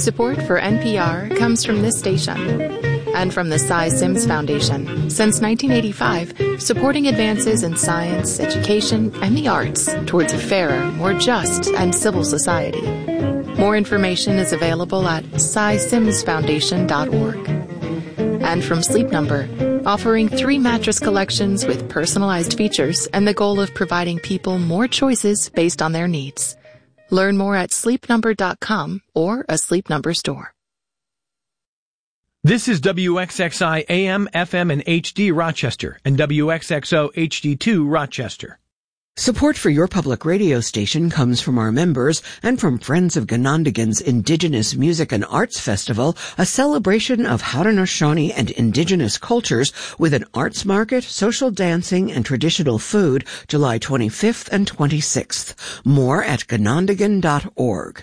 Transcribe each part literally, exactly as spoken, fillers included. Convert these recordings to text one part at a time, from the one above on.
Support for N P R comes from this station and from the Cy Sims Foundation. Since nineteen eighty-five, supporting advances in science, education, and the arts towards a fairer, more just, and civil society. More information is available at cy sims foundation dot org. And from Sleep Number, offering three mattress collections with personalized features and the goal of providing people more choices based on their needs. Learn more at sleep number dot com or a Sleep Number store. This is W X X I A M, F M, and H D Rochester and W X X O H D two Rochester. Support for your public radio station comes from our members and from Friends of Ganondigan's Indigenous Music and Arts Festival, a celebration of Haudenosaunee and indigenous cultures with an arts market, social dancing, and traditional food, July twenty-fifth and twenty-sixth. More at ganondigan dot org.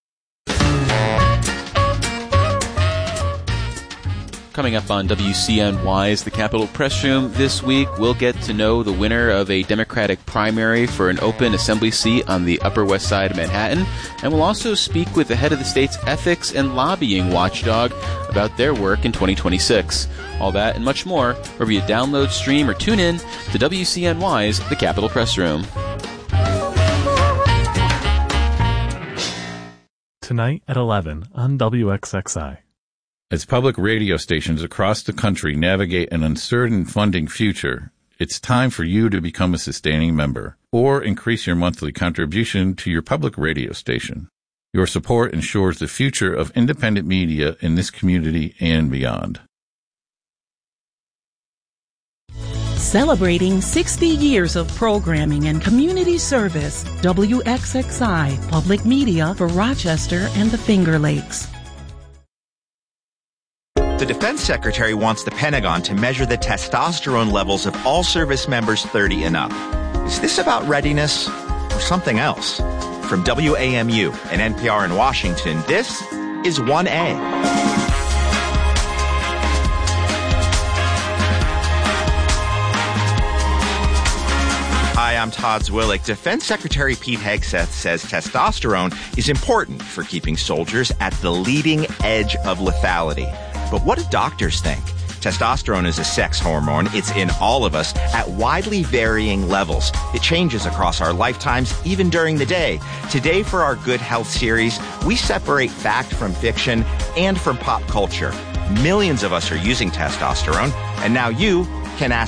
Coming up on W C N Y's The Capitol Press Room this week, we'll get to know the winner of a Democratic primary for an open assembly seat on the Upper West Side of Manhattan, and we'll also speak with the head of the state's ethics and lobbying watchdog about their work in twenty twenty-six. All that and much more wherever you download, stream, or tune in to W C N Y's The Capitol Press Room. Tonight at eleven on W X X I. As public radio stations across the country navigate an uncertain funding future, it's time for you to become a sustaining member or increase your monthly contribution to your public radio station. Your support ensures the future of independent media in this community and beyond. Celebrating sixty years of programming and community service, W X X I, public media for Rochester and the Finger Lakes. The Defense Secretary wants the Pentagon to measure the testosterone levels of all service members thirty and up. Is this about readiness or something else? From W A M U and N P R in Washington, this is one A. Hi, I'm Todd Zwillick. Defense Secretary Pete Hegseth says testosterone is important for keeping soldiers at the leading edge of lethality. But what do doctors think? Testosterone is a sex hormone. It's in all of us at widely varying levels. It changes across our lifetimes, even during the day. Today, for our Good Health series, we separate fact from fiction and from pop culture. Millions of us are using testosterone, and now you can ask